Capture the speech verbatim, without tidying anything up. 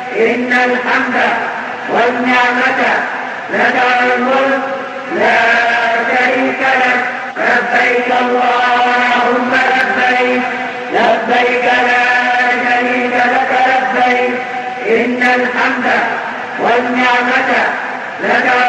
إن الحمد والنعمة لك الملك لا شريك لك لبيك اللهم لبيك لبيك لا شريك لك لبيك إن الحمد والنعمة لك